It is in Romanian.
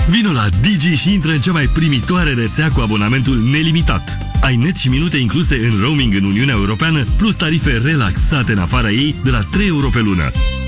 Vino la Digi și intră în cea mai primitoare rețea cu abonamentul nelimitat. Ai net și minute incluse în roaming în Uniunea Europeană, plus tarife relaxate în afara ei de la 3 euro pe lună.